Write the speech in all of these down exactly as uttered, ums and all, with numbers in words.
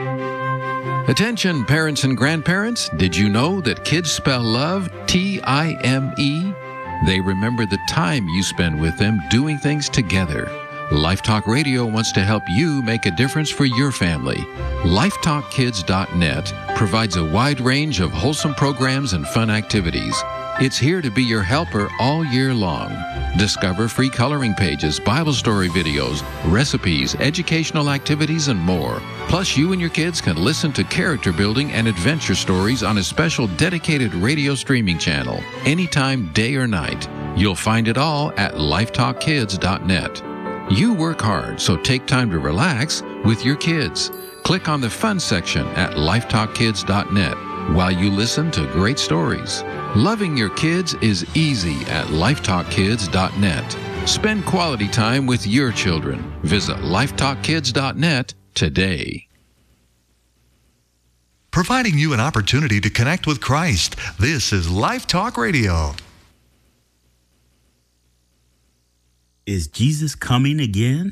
Attention parents and grandparents, did you know that kids spell love T I M E? They remember the time you spend with them doing things together. Life Talk Radio wants to help you make a difference for your family. life talk kids dot net provides a wide range of wholesome programs and fun activities. It's here to be your helper all year long. Discover free coloring pages, Bible story videos, recipes, educational activities, and more. Plus, you and your kids can listen to character building and adventure stories on a special dedicated radio streaming channel, anytime, day or night. You'll find it all at life talk kids dot net. You work hard, so take time to relax with your kids. Click on the fun section at life talk kids dot net while you listen to great stories. Loving your kids is easy at life talk kids dot net. Spend quality time with your children. Visit life talk kids dot net today. Providing you an opportunity to connect with Christ. This is Life Talk Radio. Is Jesus coming again?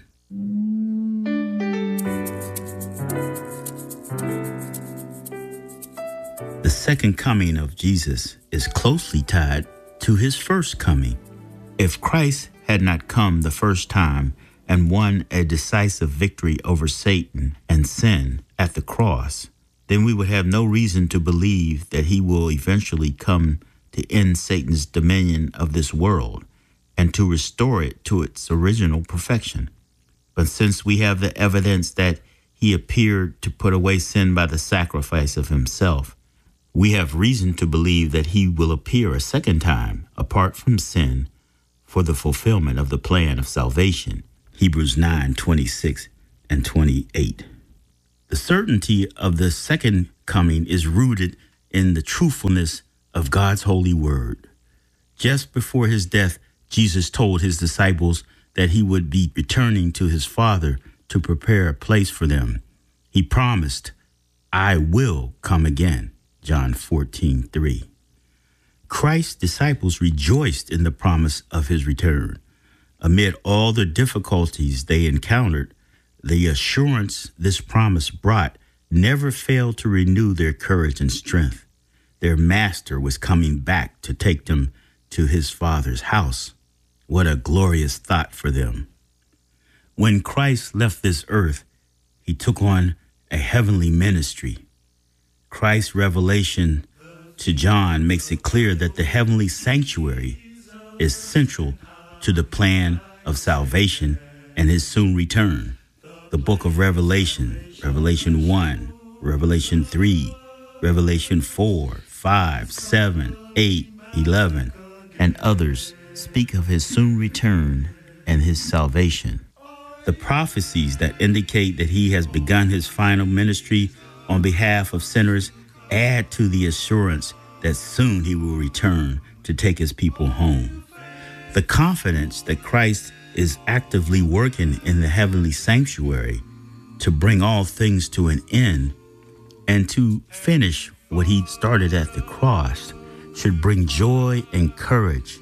The second coming of Jesus is closely tied to his first coming. If Christ had not come the first time and won a decisive victory over Satan and sin at the cross, then we would have no reason to believe that he will eventually come to end Satan's dominion of this world and to restore it to its original perfection. But since we have the evidence that he appeared to put away sin by the sacrifice of himself, we have reason to believe that he will appear a second time apart from sin for the fulfillment of the plan of salvation. Hebrews nine, twenty-six and twenty-eight. The certainty of the second coming is rooted in the truthfulness of God's holy word. Just before his death, Jesus told his disciples that he would be returning to his Father to prepare a place for them. He promised, "I will come again," John fourteen, three. Christ's disciples rejoiced in the promise of his return. Amid all the difficulties they encountered, the assurance this promise brought never failed to renew their courage and strength. Their master was coming back to take them to his Father's house. What a glorious thought for them. When Christ left this earth, he took on a heavenly ministry. Christ's revelation to John makes it clear that the heavenly sanctuary is central to the plan of salvation and his soon return. The book of Revelation, Revelation one, Revelation three, Revelation four, five, seven, eight, eleven, and others speak of his soon return and his salvation. The prophecies that indicate that he has begun his final ministry on behalf of sinners add to the assurance that soon he will return to take his people home. The confidence that Christ is actively working in the heavenly sanctuary to bring all things to an end and to finish what he started at the cross should bring joy and courage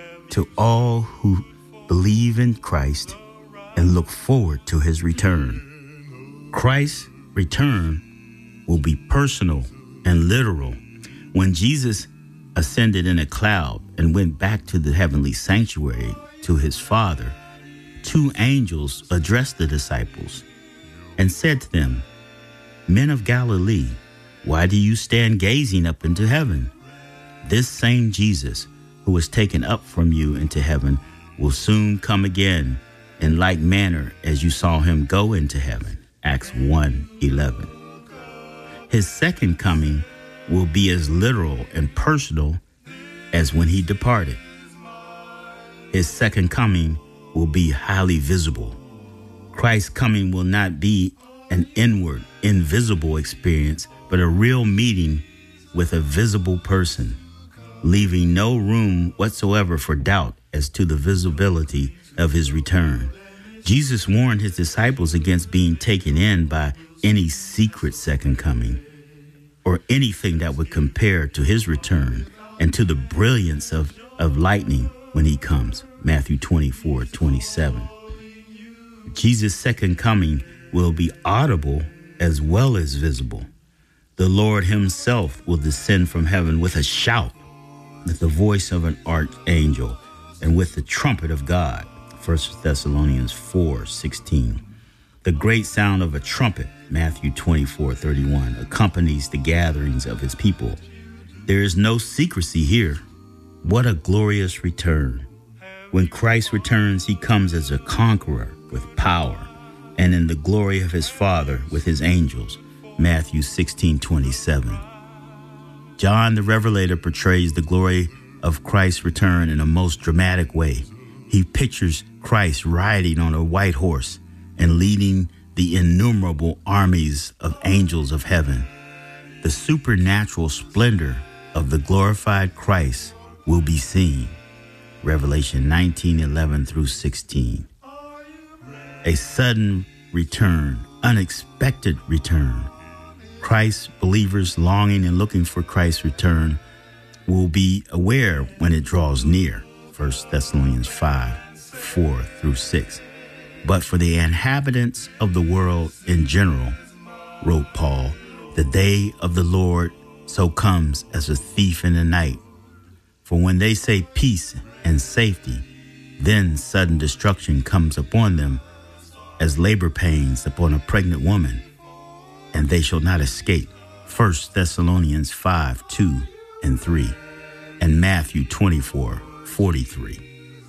to all who believe in Christ and look forward to his return. Christ's return will be personal and literal. When Jesus ascended in a cloud and went back to the heavenly sanctuary to his Father, two angels addressed the disciples and said to them, "Men of Galilee, why do you stand gazing up into heaven? This same Jesus who was taken up from you into heaven will soon come again in like manner as you saw him go into heaven." Acts one eleven. His second coming will be as literal and personal as when he departed. His second coming will be highly visible. Christ's coming will not be an inward, invisible experience, but a real meeting with a visible person, leaving no room whatsoever for doubt as to the visibility of his return. Jesus warned his disciples against being taken in by any secret second coming or anything that would compare to his return and to the brilliance of, of lightning when he comes. Matthew twenty-four, twenty-seven. Jesus' second coming will be audible as well as visible. The Lord himself will descend from heaven with a shout, with the voice of an archangel, and with the trumpet of God. First Thessalonians four sixteen. The great sound of a trumpet, Matthew twenty-four thirty-one, accompanies the gatherings of his people. There is no secrecy here. What a glorious return. When Christ returns, he comes as a conqueror with power and in the glory of his Father with his angels, Matthew sixteen twenty-seven. John the Revelator portrays the glory of Christ's return in a most dramatic way. He pictures Christ riding on a white horse and leading the innumerable armies of angels of heaven. The supernatural splendor of the glorified Christ will be seen. Revelation nineteen eleven through sixteen. A sudden return, unexpected return. Christ's believers longing and looking for Christ's return will be aware when it draws near. First Thessalonians five, four through six. But for the inhabitants of the world in general, wrote Paul, the day of the Lord so comes as a thief in the night. For when they say peace and safety, then sudden destruction comes upon them as labor pains upon a pregnant woman, and they shall not escape. First Thessalonians five, two and three, and Matthew twenty-four, forty-three.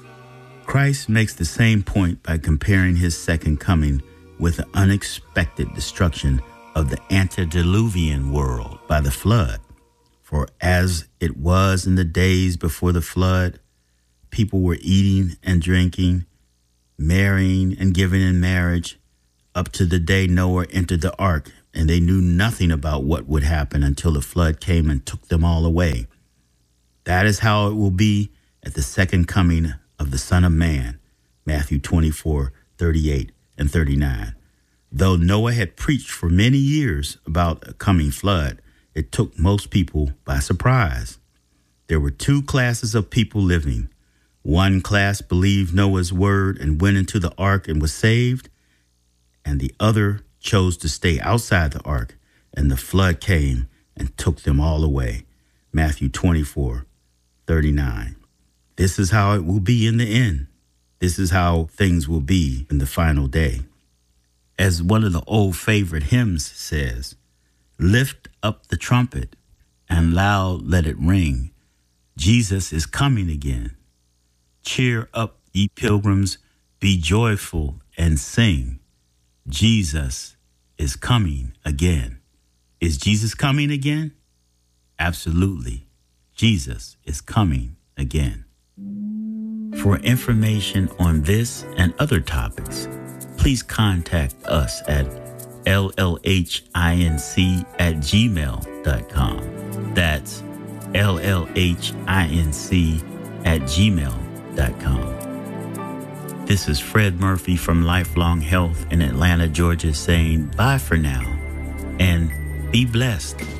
Christ makes the same point by comparing his second coming with the unexpected destruction of the antediluvian world by the flood. For as it was in the days before the flood, people were eating and drinking, marrying and giving in marriage, up to the day Noah entered the ark, and they knew nothing about what would happen until the flood came and took them all away. That is how it will be at the second coming of the Son of Man, Matthew twenty-four, thirty-eight and thirty-nine. Though Noah had preached for many years about a coming flood, it took most people by surprise. There were two classes of people living. One class believed Noah's word and went into the ark and was saved, and the other chose to stay outside the ark, and the flood came and took them all away. Matthew twenty-four, thirty-nine. This is how it will be in the end. This is how things will be in the final day. As one of the old favorite hymns says, lift up the trumpet and loud let it ring. Jesus is coming again. Cheer up, ye pilgrims, be joyful and sing. Jesus is coming again. Is Jesus coming again? Absolutely. Jesus is coming again. For information on this and other topics, please contact us at L L H I N C at gmail dot com. That's L L H I N C at gmail dot com. This is Fred Murphy from Lifelong Health in Atlanta, Georgia, saying bye for now and be blessed.